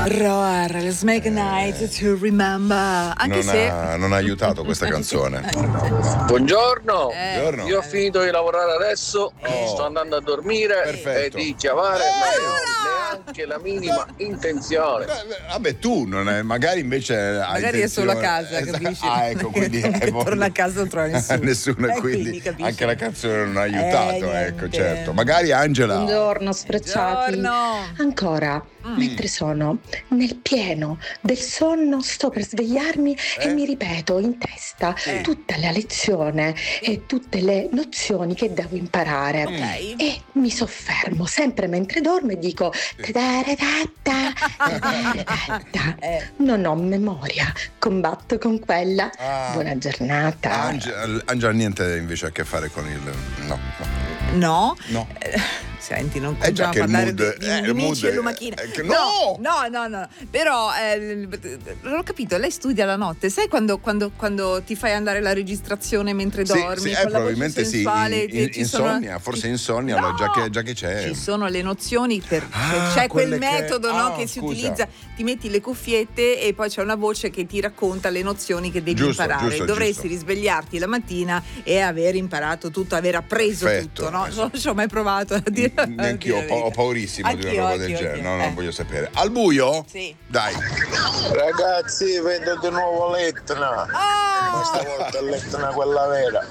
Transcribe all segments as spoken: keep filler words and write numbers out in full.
Roar, let's make a night to remember. Anche non se ha, non ha aiutato questa canzone. Buongiorno. Eh, Buongiorno. Io ho finito di lavorare adesso, Oh. sto andando a dormire Perfetto. e di chiavare Eh, non ho neanche la minima intenzione. Beh, vabbè, tu non è, magari invece hai magari è solo a intenzione- casa, Esatto. capisci? Ah, ecco, quindi Che è voglia- torna a casa non trova nessuno. Nessuno, Eh, quindi, quindi capisci? anche la canzone non ha aiutato, Eh, ecco, niente. certo. Magari Angela. Buongiorno sfrecciati. Buongiorno. Ancora, Mm. mentre sono nel pieno del sonno, sto per svegliarmi Eh? e mi ripeto in testa Eh. tutta la lezione e tutte le nozioni che devo imparare. Ok. E mi soffermo sempre mentre dormo e dico "Tadaratta, tadaratta". Eh. Non ho memoria, combatto con quella. Ah. Buona giornata. Angela, Angela niente invece a che fare con il no, no. No? No. Eh, senti, non Eh, già cominciamo a che il parlare mood- di, di eh, il nemici mood e è- lumachine. è che- no, no! no, no, no. Però eh, non ho capito, lei studia la notte. Sai quando, quando, quando ti fai andare la registrazione mentre Sì, dormi? sì, eh, con la voce probabilmente sì, sensuale, in- ti- in- ci sono- insonnia, forse insonnia, No! lo- già che- già che c'è. Ci sono le nozioni per Ah, c'è quel quelle che- metodo no, ah, che si scusa. utilizza, ti metti le cuffiette e poi c'è una voce che ti racconta le nozioni che devi Giusto, imparare. giusto, Dovresti giusto. risvegliarti la mattina e aver imparato tutto, aver appreso Perfetto. tutto, no? Non ci ho mai provato a dire. a Neanche io, dire la ho, ho verità. paurissimo di una Anch'io, roba del anch'io, genere. anch'io. No, non Eh. voglio sapere. Al buio? Sì. Dai. Ragazzi, vedo di nuovo l'Etna. Oh! Ma stavolta è l'Etna quella vera.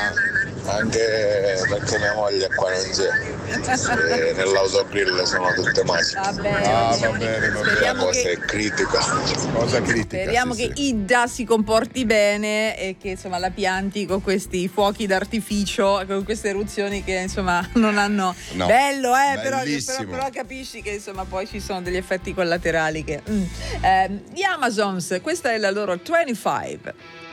Anche perché mia moglie qua non c'è. E nell'autogrill sono tutte macchine. Va bene, Ah, speriamo va bene, che- va bene. La speriamo cosa che è critica. Cosa critica? Speriamo sì, che sì. Ida si comporti bene e che insomma la pianti con questi fuochi d'artificio, con queste eruzioni che insomma non hanno No, bello, eh, però, bellissimo. però, però capisci che insomma poi ci sono degli effetti collaterali che mm. Eh, gli Amazons, questa è la loro venticinque.